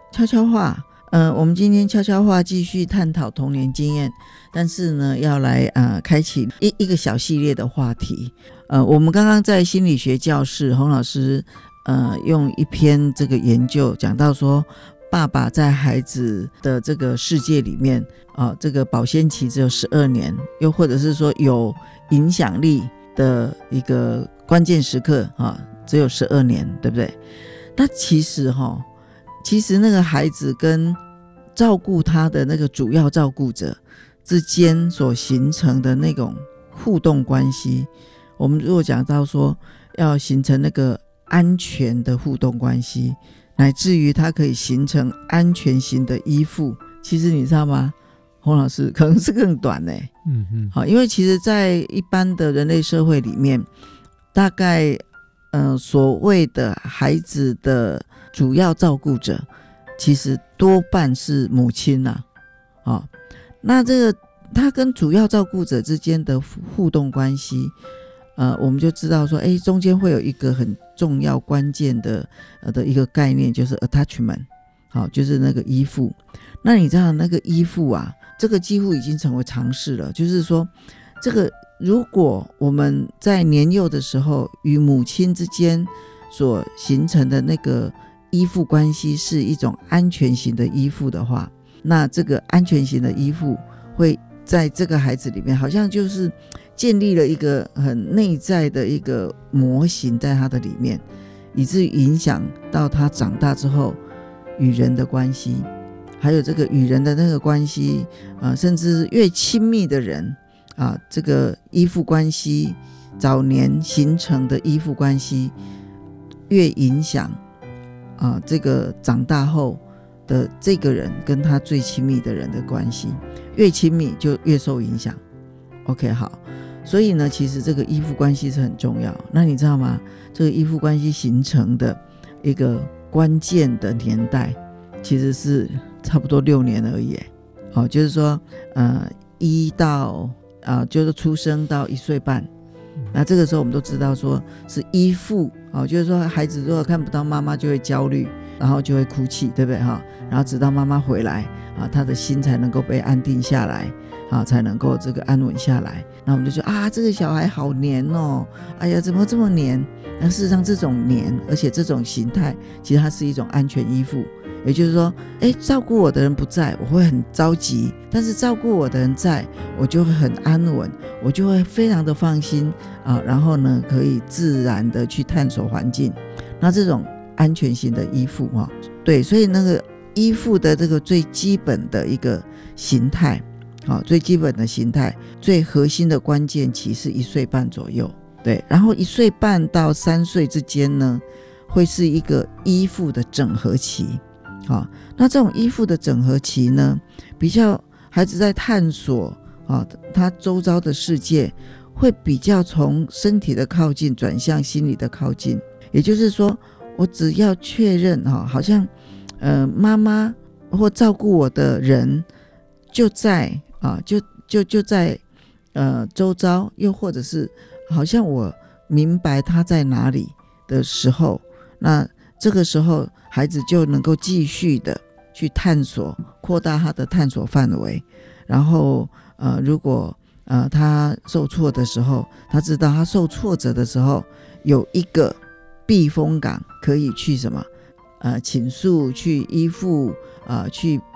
悄悄话，我们今天悄悄话继续探讨童年经验，但是呢，要来开启一个小系列的话题。我们刚刚在心理学教室，洪老师用一篇这个研究讲到说，爸爸在孩子的这个世界里面这个保鲜期只有12年，又或者是说有影响力的一个关键时刻只有12年，对不对？那其实那个孩子跟照顾他的那个主要照顾者之间所形成的那种互动关系，我们如果讲到说要形成那个安全的互动关系，乃至于它可以形成安全型的依附，其实你知道吗，洪老师，可能是更短好，因为其实在一般的人类社会里面，大概所谓的孩子的主要照顾者其实多半是母亲那这个他跟主要照顾者之间的互动关系我们就知道说中间会有一个很重要关键的一个概念，就是 attachment 就是那个依附。那你知道那个依附这个几乎已经成为常识了，就是说这个如果我们在年幼的时候与母亲之间所形成的那个依附关系是一种安全型的依附的话，那这个安全型的依附会在这个孩子里面好像就是建立了一个很内在的一个模型在他的里面，以至于影响到他长大之后与人的关系，还有这个与人的那个关系甚至越亲密的人这个依附关系，早年形成的依附关系越影响这个长大后的这个人跟他最亲密的人的关系，越亲密就越受影响。 OK 好，所以呢其实这个依附关系是很重要。那你知道吗，这个依附关系形成的一个关键的年代其实是差不多6年而已就是说1到就是出生到1岁半，那这个时候我们都知道说是依附就是说孩子如果看不到妈妈就会焦虑，然后就会哭泣，对不对然后直到妈妈回来他的心才能够被安定下来才能够这个安稳下来。那我们就说这个小孩好黏哎呀怎么这么黏。那事实上这种黏，而且这种形态其实它是一种安全依附，也就是说照顾我的人不在我会很着急，但是照顾我的人在我就会很安稳，我就会非常的放心然后呢可以自然的去探索环境。那这种安全型的依附对，所以那个依附的这个最基本的一个形态最基本的形态，最核心的关键期是1岁半左右，对，然后1岁半到3岁之间呢会是一个依附的整合期那这种依附的整合期呢，比较孩子在探索他周遭的世界，会比较从身体的靠近转向心理的靠近。也就是说我只要确认好像妈妈或照顾我的人就在就在周遭，又或者是好像我明白他在哪里的时候，那这个时候孩子就能够继续的去探索，扩大他的探索范围。然后如果他受挫的时候，他知道他受挫折的时候有一个避风港可以去什么倾诉，去依附去